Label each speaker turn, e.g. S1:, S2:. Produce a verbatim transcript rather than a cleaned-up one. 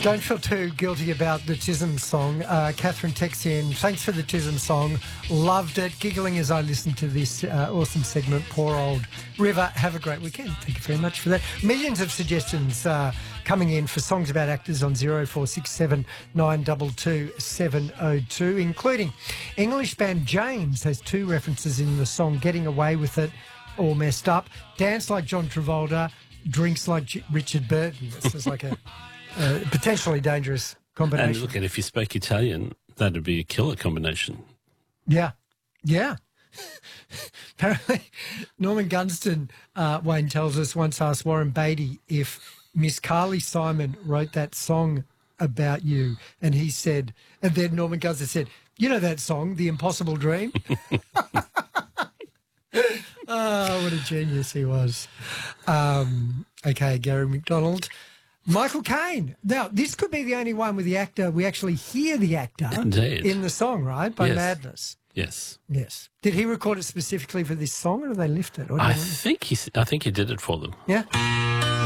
S1: Don't feel too guilty about the Chisholm song. Uh, Catherine texts in, thanks for the Chisholm song. Loved it. Giggling as I listened to this uh, awesome segment. Poor old River. Have a great weekend. Thank you very much for that. Millions of suggestions uh, coming in for songs about actors on zero four six seven nine two two seven oh two, including English band James has two references in the song Getting Away With It, All Messed Up. Dance like John Travolta, drinks like J- Richard Burton. This is like a... Uh, potentially dangerous combination.
S2: And look, and if you spoke Italian, that'd be a killer combination.
S1: Yeah, yeah. Apparently, Norman Gunston, uh, Wayne tells us, once asked Warren Beatty if Miss Carly Simon wrote that song about you, and he said, and then Norman Gunston said, "You know that song, The Impossible Dream?" Oh, what a genius he was. Um, okay, Gary McDonald. Michael Caine. Now, this could be the only one with the actor. We actually hear the actor
S2: Indeed.
S1: in the song, right? By
S2: Yes.
S1: Madness.
S2: Yes.
S1: Yes. Did he record it specifically for this song, or did they lift it? Or do
S2: I
S1: you know?
S2: think he. I think he did it for them.
S1: Yeah.